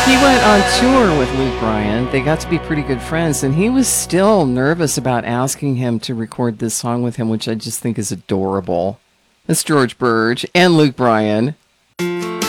he went on tour with Luke Bryan. They got to be pretty good friends, and he was still nervous about asking him to record this song with him, which I just think is adorable. That's George Burge and Luke Bryan.